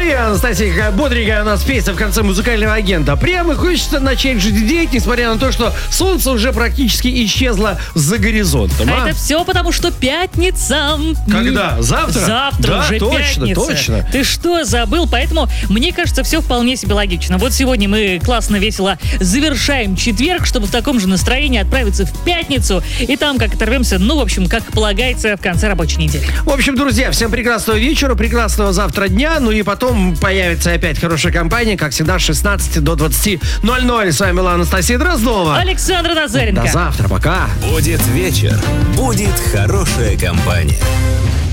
Привет, Анастасия, какая бодренькая у нас песня в конце музыкального агента. Прямо хочется начать жить день, несмотря на то, что солнце уже практически исчезло за горизонтом. А это все потому, что пятница. Когда? Завтра? Завтра да, уже точно, пятница. точно. Ты что, забыл? Поэтому, мне кажется, все вполне себе логично. Вот сегодня мы классно, весело завершаем четверг, чтобы в таком же настроении отправиться в пятницу. И там как оторвемся, в общем, как полагается в конце рабочей недели. В общем, друзья, всем прекрасного вечера, прекрасного завтра дня. Ну и потом появится опять хорошая компания, как всегда, с 16 до 20:00. С вами была Анастасия Дроздова. Александра Назаренко. До завтра, пока. Будет вечер, будет хорошая компания.